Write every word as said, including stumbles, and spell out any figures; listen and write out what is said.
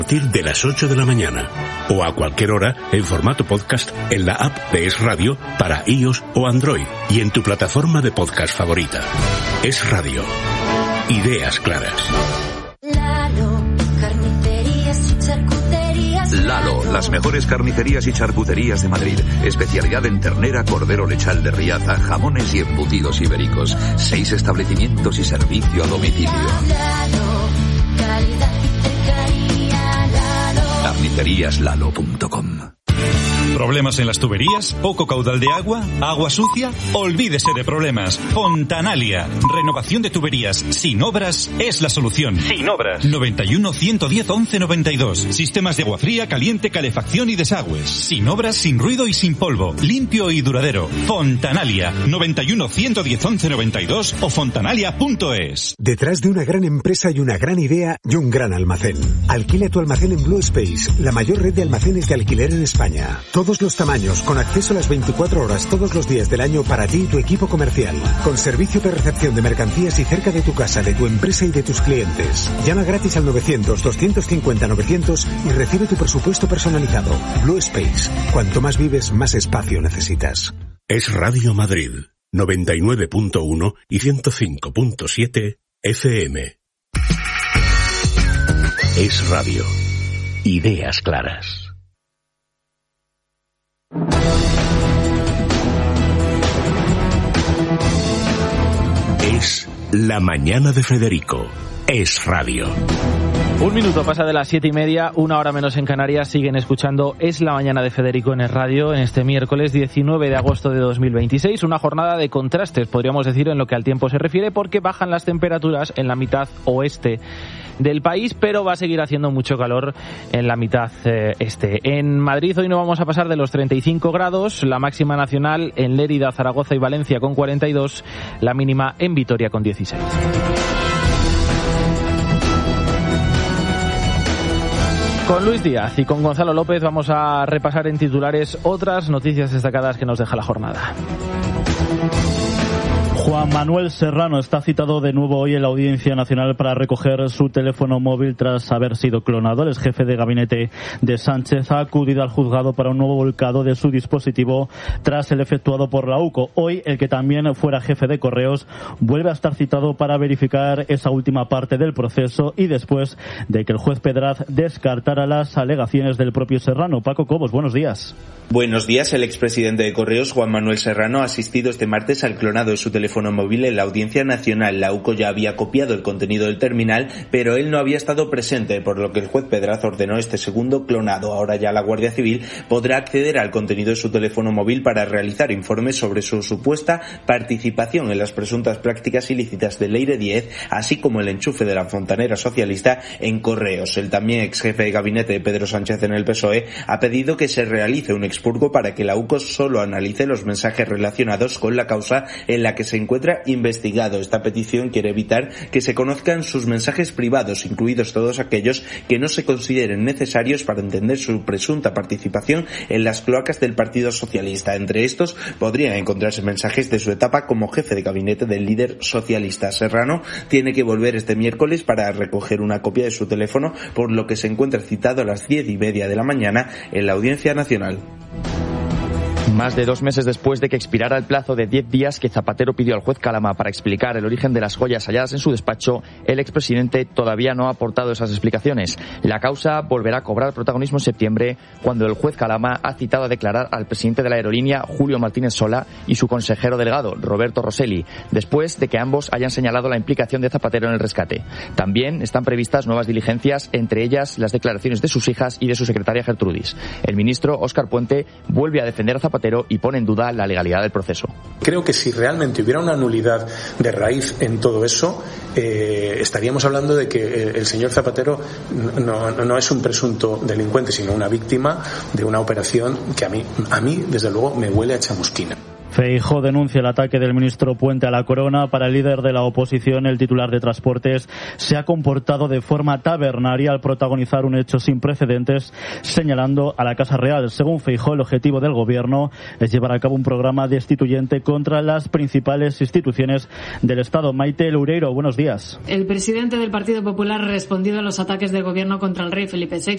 A partir de las ocho de la mañana o a cualquier hora en formato podcast en la app de Es Radio para iOS o Android y en tu plataforma de podcast favorita. Es Radio. Ideas claras. Lalo, carnicerías y charcuterías. Lalo, las mejores carnicerías y charcuterías de Madrid. Especialidad en ternera, cordero lechal de Riaza, jamones y embutidos ibéricos. Seis establecimientos y servicio a domicilio. Lalo, calidad y cercanía. Lalo. carnicerías lalo punto com. ¿Problemas en las tuberías? ¿Poco caudal de agua? ¿Agua sucia? Olvídese de problemas. Fontanalia. Renovación de tuberías sin obras es la solución. Sin obras. noventa y uno, ciento diez, once noventa y dos. Sistemas de agua fría, caliente, calefacción y desagües. Sin obras, sin ruido y sin polvo. Limpio y duradero. Fontanalia. noventa y uno, ciento diez, once noventa y dos o fontanalia punto es. Detrás de una gran empresa y una gran idea y un gran almacén. Alquila tu almacén en Blue Space, la mayor red de almacenes de alquiler en España. Todos los tamaños, con acceso a las veinticuatro horas todos los días del año para ti y tu equipo comercial. Con servicio de recepción de mercancías y cerca de tu casa, de tu empresa y de tus clientes. Llama gratis al novecientos, doscientos cincuenta, novecientos y recibe tu presupuesto personalizado. Blue Space. Cuanto más vives, más espacio necesitas. Es Radio Madrid, noventa y nueve punto uno y ciento cinco punto siete F M. Es Radio. Ideas claras. Es La Mañana de Federico. Es Radio. Un minuto pasa de las siete y media, una hora menos en Canarias. Siguen escuchando Es la Mañana de Federico en Es Radio en este miércoles diecinueve de agosto de dos mil veintiséis. Una jornada de contrastes, podríamos decir, en lo que al tiempo se refiere, porque bajan las temperaturas en la mitad oeste del país, pero va a seguir haciendo mucho calor en la mitad eh, este. En Madrid hoy no vamos a pasar de los treinta y cinco grados, la máxima nacional en Lérida, Zaragoza y Valencia con cuarenta y dos, la mínima en Vitoria con dieciséis. Con Luis Díaz y con Gonzalo López vamos a repasar en titulares otras noticias destacadas que nos deja la jornada. Juan Manuel Serrano está citado de nuevo hoy en la Audiencia Nacional para recoger su teléfono móvil tras haber sido clonado. El ex jefe de gabinete de Sánchez ha acudido al juzgado para un nuevo volcado de su dispositivo tras el efectuado por la U C O. Hoy, el que también fuera jefe de Correos vuelve a estar citado para verificar esa última parte del proceso y después de que el juez Pedraz descartara las alegaciones del propio Serrano. Paco Cobos, buenos días. Buenos días. El expresidente de Correos, Juan Manuel Serrano, ha asistido este martes al clonado de su teléfono móvil en la Audiencia Nacional. La U C O ya había copiado el contenido del terminal, pero él no había estado presente, por lo que el juez Pedraz ordenó este segundo clonado. Ahora ya la Guardia Civil podrá acceder al contenido de su teléfono móvil para realizar informes sobre su supuesta participación en las presuntas prácticas ilícitas de Leire diez, así como el enchufe de la fontanera socialista en Correos. El también ex jefe de gabinete de Pedro Sánchez en el P S O E ha pedido que se realice un expurgo para que la U C O solo analice los mensajes relacionados con la causa en la que se encuentra investigado. Esta petición quiere evitar que se conozcan sus mensajes privados, incluidos todos aquellos que no se consideren necesarios para entender su presunta participación en las cloacas del Partido Socialista. Entre estos podrían encontrarse mensajes de su etapa como jefe de gabinete del líder socialista. Serrano tiene que volver este miércoles para recoger una copia de su teléfono, por lo que se encuentra citado a las diez y media de la mañana en la Audiencia Nacional. Más de dos meses después de que expirara el plazo de diez días que Zapatero pidió al juez Calama para explicar el origen de las joyas halladas en su despacho, el expresidente todavía no ha aportado esas explicaciones. La causa volverá a cobrar protagonismo en septiembre, cuando el juez Calama ha citado a declarar al presidente de la aerolínea, Julio Martínez Sola, y su consejero delegado, Roberto Rosselli, después de que ambos hayan señalado la implicación de Zapatero en el rescate. También están previstas nuevas diligencias, entre ellas las declaraciones de sus hijas y de su secretaria Gertrudis. El ministro Óscar Puente vuelve a defender a Zapatero y pone en duda la legalidad del proceso. Creo que si realmente hubiera una nulidad de raíz en todo eso, eh, estaríamos hablando de que el señor Zapatero no, no, no es un presunto delincuente, sino una víctima de una operación que a mí, a mí desde luego, me huele a chamusquina. Feijóo denuncia el ataque del ministro Puente a la corona. Para el líder de la oposición, el titular de Transportes se ha comportado de forma tabernaria al protagonizar un hecho sin precedentes, señalando a la Casa Real. Según Feijóo, el objetivo del gobierno es llevar a cabo un programa destituyente contra las principales instituciones del Estado. Maite Loureiro, buenos días. El presidente del Partido Popular ha respondido a los ataques del gobierno contra el rey Felipe sexto.